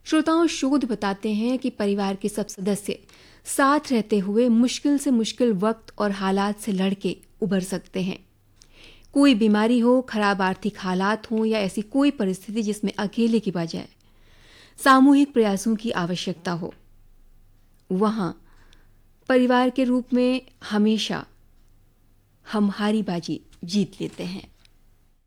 श्रोताओं, शोध बताते हैं कि परिवार के सब सदस्य साथ रहते हुए मुश्किल से मुश्किल वक्त और हालात से लड़के उबर सकते हैं। कोई बीमारी हो, खराब आर्थिक हालात हो या ऐसी कोई परिस्थिति जिसमें अकेले की बजाय सामूहिक प्रयासों की आवश्यकता हो, वहां परिवार के रूप में हमेशा हम हारी बाजी जीत लेते हैं।